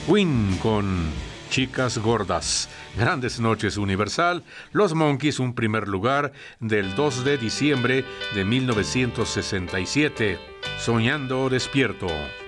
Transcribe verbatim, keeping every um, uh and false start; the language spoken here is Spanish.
Queen con Chicas Gordas. Grandes Noches Universal. Los Monkees, un primer lugar del dos de diciembre de mil novecientos sesenta y siete. Soñando despierto.